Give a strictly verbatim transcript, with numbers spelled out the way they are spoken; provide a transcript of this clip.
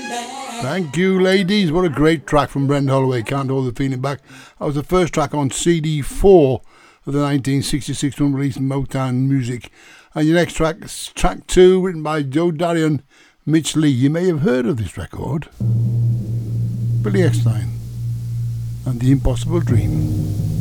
Thank you, ladies. What a great track from Brenda Holloway. Can't Hold the Feeling Back. That was the first track on C D four of the nineteen sixty-six one release in Motown Music. And your next track is track two, written by Joe Darion, Mitch Lee. You may have heard of this record. Billy Eckstine and The Impossible Dream.